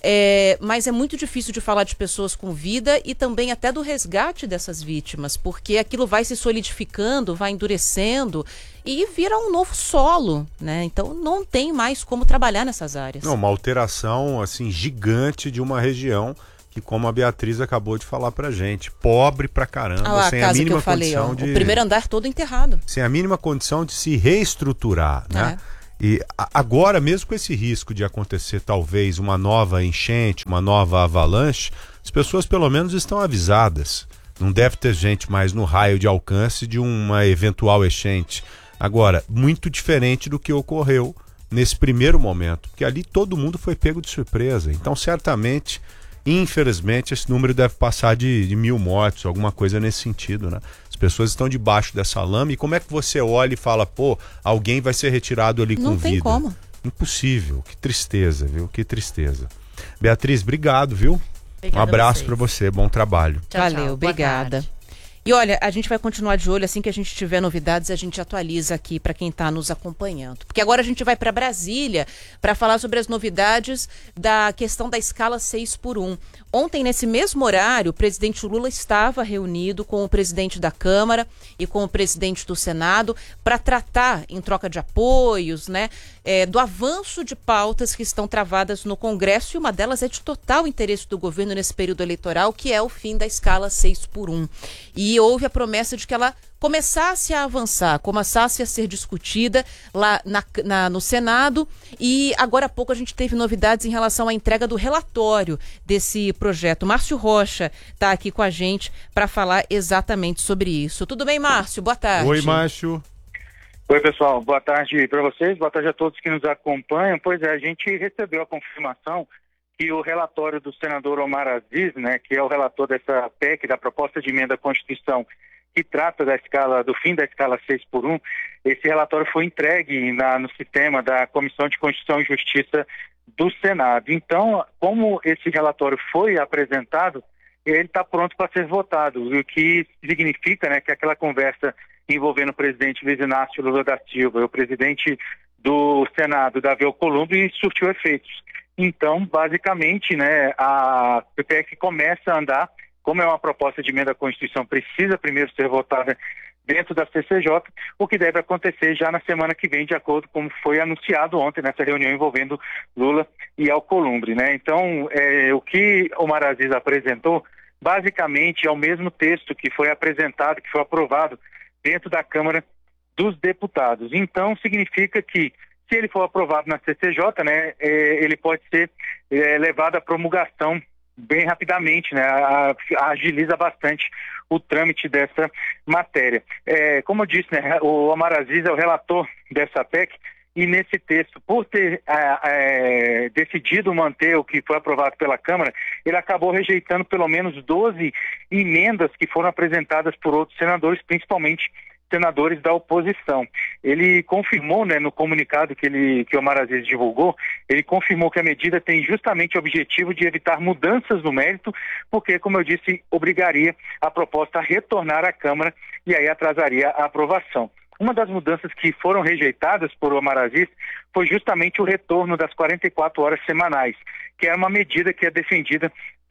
É, mas é muito difícil de falar de pessoas com vida e também até do resgate dessas vítimas, porque aquilo vai se solidificando, vai endurecendo e vira um novo solo, né? Então não tem mais como trabalhar nessas áreas. Não, uma alteração assim gigante de uma região que, como a Beatriz acabou de falar pra gente, pobre pra caramba, ah, lá, sem a, a casa mínima que eu falei, condição ó, de... o primeiro andar todo enterrado. Sem a mínima condição de se reestruturar, né? É. E agora, mesmo com esse risco de acontecer talvez uma nova enchente, uma nova avalanche, as pessoas pelo menos estão avisadas. Não deve ter gente mais no raio de alcance de uma eventual enchente. Agora, muito diferente do que ocorreu nesse primeiro momento, porque ali todo mundo foi pego de surpresa. Então, certamente, infelizmente, esse número deve passar de, de mil mortos, alguma coisa nesse sentido, né? As pessoas estão debaixo dessa lama e como é que você olha e fala, pô, alguém vai ser retirado ali com vida? Não tem como. Impossível. Que tristeza, viu? Que tristeza. Beatriz, obrigado, viu? Obrigada, um abraço para você, bom trabalho. Tchau, Valeu, tchau. obrigada. E olha, a gente vai continuar de olho, assim que a gente tiver novidades, a gente atualiza aqui para quem está nos acompanhando. Porque agora a gente vai para Brasília para falar sobre as novidades da questão da escala seis por um. Ontem, nesse mesmo horário, o presidente Lula estava reunido com o presidente da Câmara e com o presidente do Senado para tratar, em troca de apoios, né, é, do avanço de pautas que estão travadas no Congresso, e uma delas é de total interesse do governo nesse período eleitoral, que é o fim da escala seis por um. E houve a promessa de que ela começasse a avançar, começasse a ser discutida lá na, na, no Senado, e agora há pouco a gente teve novidades em relação à entrega do relatório desse projeto. Márcio Rocha está aqui com a gente para falar exatamente sobre isso. Tudo bem, Márcio? Boa tarde. Oi, Márcio. Oi, pessoal. Boa tarde para vocês, boa tarde a todos que nos acompanham. Pois é, a gente recebeu a confirmação que o relatório do senador Omar Aziz, né, que é o relator dessa P E C, da proposta de emenda à Constituição, que trata da escala, do fim da escala seis por um, esse relatório foi entregue na, no sistema da Comissão de Constituição e Justiça do Senado. Então, como esse relatório foi apresentado, ele está pronto para ser votado, o que significa, né, que aquela conversa envolvendo o presidente Luiz Inácio Lula da Silva e o presidente do Senado, Davi Alcolumbre, surtiu efeitos. Então, basicamente, né, a P E C começa a andar. Como é uma proposta de emenda à Constituição, precisa primeiro ser votada dentro da C C J, o que deve acontecer já na semana que vem, de acordo com como foi anunciado ontem nessa reunião envolvendo Lula e Alcolumbre, né? Então, é, o que Omar Aziz apresentou, basicamente é o mesmo texto que foi apresentado, que foi aprovado dentro da Câmara dos Deputados. Então, significa que, se ele for aprovado na C C J, né, é, ele pode ser é, levado à promulgação bem rapidamente, né? A, a, agiliza bastante o trâmite dessa matéria. É, como eu disse, né, o Omar Aziz é o relator dessa P E C, e nesse texto, por ter é, é, decidido manter o que foi aprovado pela Câmara, ele acabou rejeitando pelo menos doze emendas que foram apresentadas por outros senadores, principalmente senadores da oposição. Ele confirmou, né, no comunicado que, ele, que o Omar Aziz divulgou, ele confirmou que a medida tem justamente o objetivo de evitar mudanças no mérito, porque, como eu disse, obrigaria a proposta a retornar à Câmara e aí atrasaria a aprovação. Uma das mudanças que foram rejeitadas por Omar Aziz foi justamente o retorno das quarenta e quatro horas semanais, que é uma medida que é defendida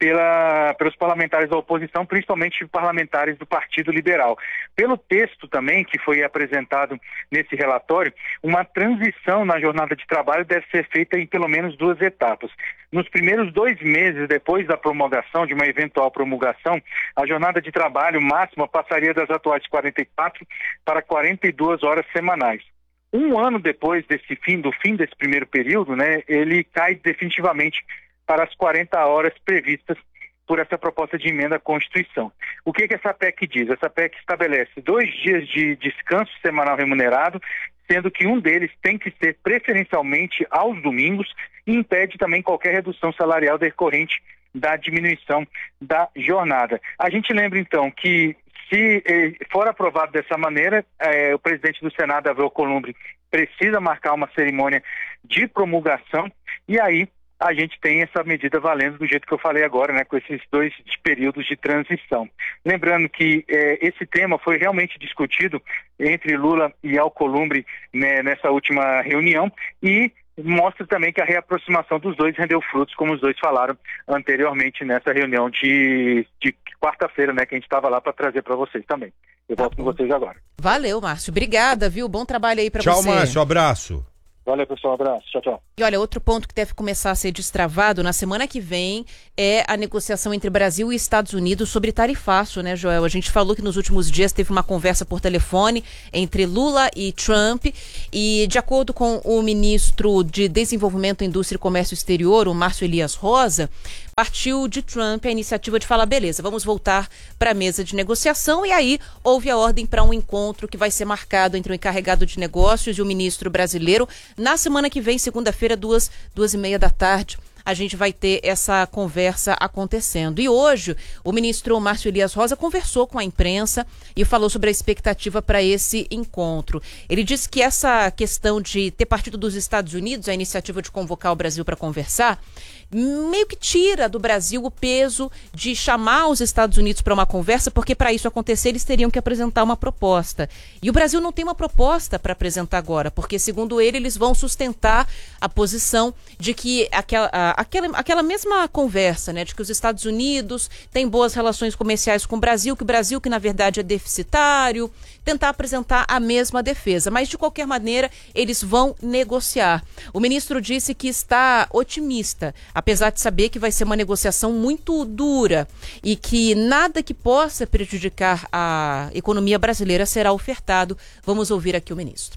pela, pelos parlamentares da oposição, principalmente parlamentares do Partido Liberal. Pelo texto também que foi apresentado nesse relatório, uma transição na jornada de trabalho deve ser feita em pelo menos duas etapas. Nos primeiros dois meses depois da promulgação, de uma eventual promulgação, a jornada de trabalho máxima passaria das atuais quarenta e quatro para quarenta e duas horas semanais. Um ano depois desse fim, do fim desse primeiro período, né, ele cai definitivamente para as quarenta horas previstas por essa proposta de emenda à Constituição. O que que essa P E C diz? Essa P E C estabelece dois dias de descanso semanal remunerado, sendo que um deles tem que ser preferencialmente aos domingos e impede também qualquer redução salarial decorrente da diminuição da jornada. A gente lembra então que se eh, for aprovado dessa maneira, eh, o presidente do Senado, Davi Alcolumbre, precisa marcar uma cerimônia de promulgação e aí a gente tem essa medida valendo do jeito que eu falei agora, né, com esses dois períodos de transição. Lembrando que eh, esse tema foi realmente discutido entre Lula e Alcolumbre, né, nessa última reunião e mostra também que a reaproximação dos dois rendeu frutos, como os dois falaram anteriormente nessa reunião de, de quarta-feira, né, que a gente estava lá para trazer para vocês também. Eu volto com vocês agora. Valeu, Márcio. Obrigada, viu? Bom trabalho aí para você. Tchau, Márcio. Abraço. Valeu, pessoal. Abraço. Tchau, tchau. E olha, outro ponto que deve começar a ser destravado na semana que vem é a negociação entre Brasil e Estados Unidos sobre tarifaço, né, Joel? A gente falou que nos últimos dias teve uma conversa por telefone entre Lula e Trump e, de acordo com o ministro de Desenvolvimento, Indústria e Comércio Exterior, o Márcio Elias Rosa, partiu de Trump a iniciativa de falar, beleza, vamos voltar para a mesa de negociação, e aí houve a ordem para um encontro que vai ser marcado entre o encarregado de negócios e o ministro brasileiro na semana que vem, segunda-feira, duas, duas e meia da tarde. A gente vai ter essa conversa acontecendo. E hoje, o ministro Márcio Elias Rosa conversou com a imprensa e falou sobre a expectativa para esse encontro. Ele disse que essa questão de ter partido dos Estados Unidos, a iniciativa de convocar o Brasil para conversar, meio que tira do Brasil o peso de chamar os Estados Unidos para uma conversa, porque para isso acontecer eles teriam que apresentar uma proposta. E o Brasil não tem uma proposta para apresentar agora, porque segundo ele, eles vão sustentar a posição de que aquela, aquela, aquela mesma conversa, né, de que os Estados Unidos têm boas relações comerciais com o Brasil, que o Brasil que na verdade é deficitário, tentar apresentar a mesma defesa. Mas de qualquer maneira, eles vão negociar. O ministro disse que está otimista, apesar de saber que vai ser uma negociação muito dura e que nada que possa prejudicar a economia brasileira será ofertado. Vamos ouvir aqui o ministro.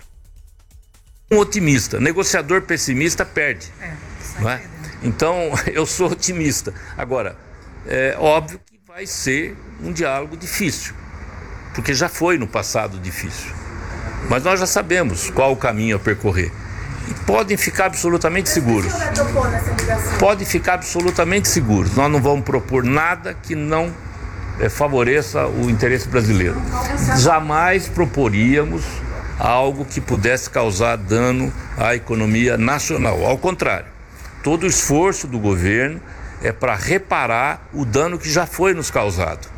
Um otimista, negociador pessimista perde. É, não é? Então, eu sou otimista. Agora, é óbvio que vai ser um diálogo difícil, porque já foi no passado difícil. Mas nós já sabemos qual o caminho a percorrer. E podem ficar absolutamente seguros. Podem ficar absolutamente seguros. Nós não vamos propor nada que não é, favoreça o interesse brasileiro. Jamais proporíamos algo que pudesse causar dano à economia nacional. Ao contrário, todo o esforço do governo é para reparar o dano que já foi nos causado.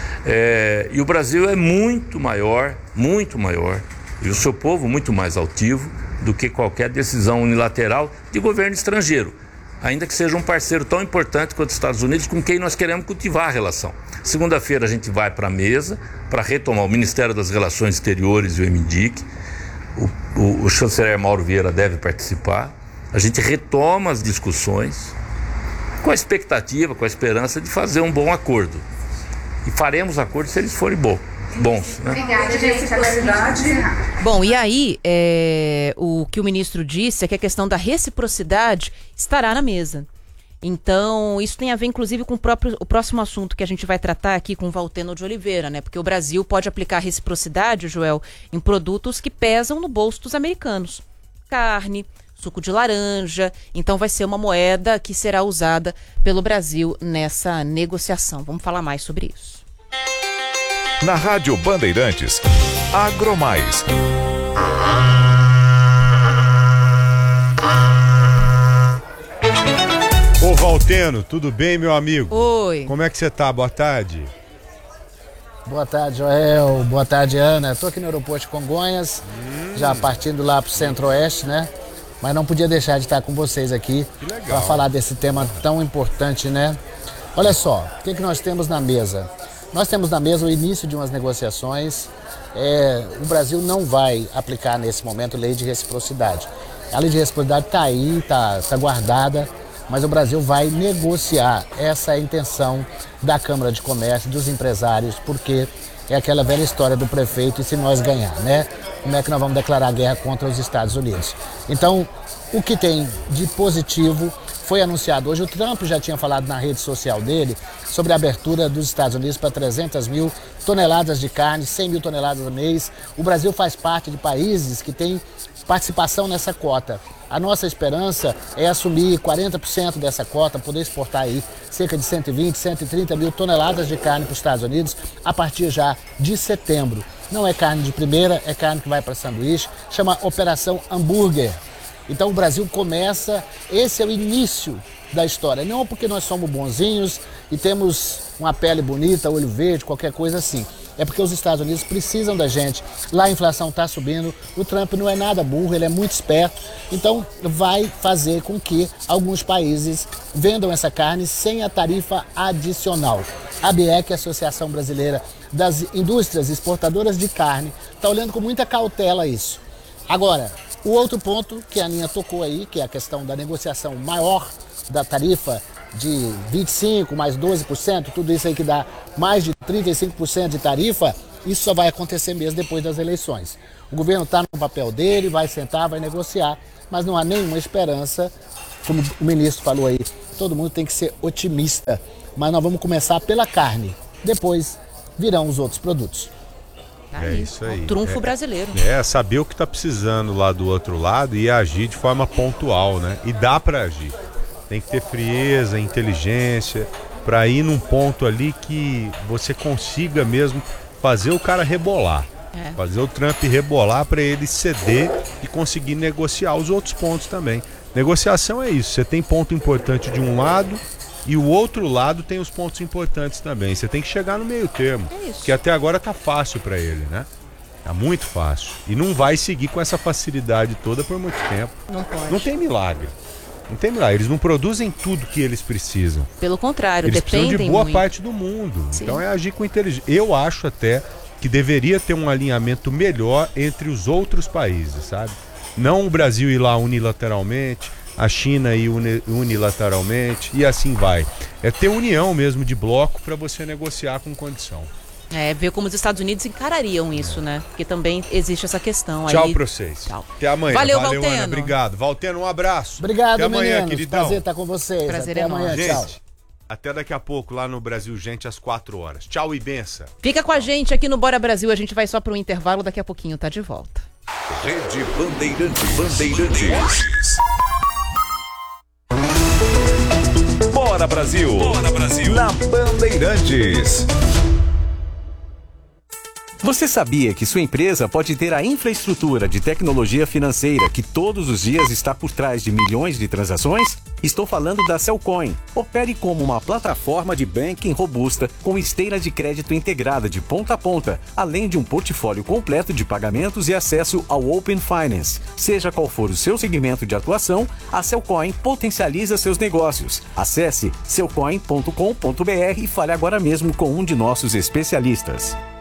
É, e o Brasil é muito maior, muito maior, e o seu povo muito mais altivo do que qualquer decisão unilateral de governo estrangeiro, ainda que seja um parceiro tão importante quanto os Estados Unidos, com quem nós queremos cultivar a relação. Segunda-feira a gente vai para a mesa para retomar o Ministério das Relações Exteriores e o EMINDIC. O, o, o chanceler Mauro Vieira deve participar. A gente retoma as discussões com a expectativa, com a esperança de fazer um bom acordo. E faremos acordo se eles forem bons. Bons, né? Obrigada, gente. Bom, e aí, é, o que o ministro disse é que a questão da reciprocidade estará na mesa. Então, isso tem a ver, inclusive, com o, próprio, o próximo assunto que a gente vai tratar aqui com o Valteno de Oliveira, né? Porque o Brasil pode aplicar reciprocidade, Joel, em produtos que pesam no bolso dos americanos. Carne, suco de laranja. Então, vai ser uma moeda que será usada pelo Brasil nessa negociação. Vamos falar mais sobre isso. Na Rádio Bandeirantes, Agromais. Ô Valteno, tudo bem, meu amigo? Oi. Como é que você tá? Boa tarde. Boa tarde, Joel. Boa tarde, Ana. Estou aqui no aeroporto de Congonhas, hum. já partindo lá para o Centro-Oeste, né? Mas não podia deixar de estar com vocês aqui para falar desse tema tão importante, né? Olha só, o que, que nós temos na mesa? Nós temos na mesa o início de umas negociações. É, o Brasil não vai aplicar nesse momento lei de reciprocidade. A lei de reciprocidade está aí, está tá guardada, mas o Brasil vai negociar. Essa é a intenção da Câmara de Comércio, dos empresários, porque é aquela velha história do prefeito e se nós ganhar, né? Como é que nós vamos declarar guerra contra os Estados Unidos? Então, o que tem de positivo foi anunciado hoje. O Trump já tinha falado na rede social dele sobre a abertura dos Estados Unidos para trezentas mil toneladas de carne, cem mil toneladas por mês. O Brasil faz parte de países que têm participação nessa cota. A nossa esperança é assumir quarenta por cento dessa cota, poder exportar aí cerca de cento e vinte, cento e trinta mil toneladas de carne para os Estados Unidos a partir já de setembro. Não é carne de primeira, é carne que vai para sanduíche, chama Operação Hambúrguer. Então o Brasil começa, esse é o início da história, não porque nós somos bonzinhos e temos uma pele bonita, olho verde, qualquer coisa assim. É porque os Estados Unidos precisam da gente. Lá a inflação está subindo, o Trump não é nada burro, ele é muito esperto, então vai fazer com que alguns países vendam essa carne sem a tarifa adicional. A B E C, a Associação Brasileira das Indústrias Exportadoras de Carne, está olhando com muita cautela isso. Agora, o outro ponto que a Aninha tocou aí, que é a questão da negociação maior da tarifa de vinte e cinco por cento mais doze por cento, tudo isso aí que dá mais de trinta e cinco por cento de tarifa, isso só vai acontecer mesmo depois das eleições. O governo está no papel dele, vai sentar, vai negociar, mas não há nenhuma esperança, como o ministro falou aí, todo mundo tem que ser otimista, mas nós vamos começar pela carne, depois virão os outros produtos. É isso aí. O trunfo é, brasileiro. É, saber o que está precisando lá do outro lado e agir de forma pontual, né? E dá para agir. Tem que ter frieza, inteligência, para ir num ponto ali que você consiga mesmo fazer o cara rebolar. É. Fazer o Trump rebolar para ele ceder e conseguir negociar os outros pontos também. Negociação é isso, você tem ponto importante de um lado e o outro lado tem os pontos importantes também. Você tem que chegar no meio termo, é que até agora tá fácil para ele, né? Tá muito fácil. E não vai seguir com essa facilidade toda por muito tempo. Não pode. Não tem milagre. Não tem milagre. Eles não produzem tudo que eles precisam. Pelo contrário, eles dependem precisam de boa muito. parte do mundo. Sim. Então é agir com inteligência. Eu acho até que deveria ter um alinhamento melhor entre os outros países, sabe? Não o Brasil ir lá unilateralmente, a China ir uni- unilateralmente e assim vai. É ter união mesmo de bloco para você negociar com condição. É, ver como os Estados Unidos encarariam isso, né? Porque também existe essa questão. Tchau aí... pra vocês. Tchau. Até amanhã. Valeu, Valeu Valteno. Ana. Obrigado. Valteno, um abraço. Obrigado, até amanhã, meninos. queridão. Prazer estar com vocês. Prazer até é amanhã, nosso. tchau. Gente, até daqui a pouco lá no Brasil Gente às quatro horas. Tchau e benção. Fica com a gente aqui no Bora Brasil. A gente vai só para um intervalo. Daqui a pouquinho tá de volta. Rede Bandeirantes. Bandeirantes. Bora Brasil. Bora Brasil. Na Bandeirantes. Você sabia que sua empresa pode ter a infraestrutura de tecnologia financeira que todos os dias está por trás de milhões de transações? Estou falando da Cellcoin. Opere como uma plataforma de banking robusta com esteira de crédito integrada de ponta a ponta, além de um portfólio completo de pagamentos e acesso ao Open Finance. Seja qual for o seu segmento de atuação, a Cellcoin potencializa seus negócios. Acesse cellcoin ponto com ponto br e fale agora mesmo com um de nossos especialistas.